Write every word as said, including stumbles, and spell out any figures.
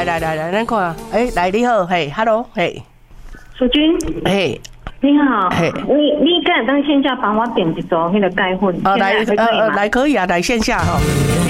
来来来，咱看，哎，来你好，嘿 ，Hello， 嘿， 淑君， 嘿， 你好，你你敢当线下帮我点一组那个钙粉？ 哦，来，呃呃，来可以啊，来线下哈。